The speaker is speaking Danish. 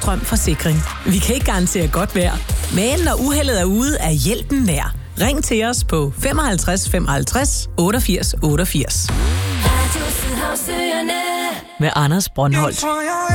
Nordstrøm Forsikring. Vi kan ikke garantere godt vejr, men når uheldet er ude, er hjælpen nær. Ring til os på 55 55 88 88. Med Anders Brøndholt.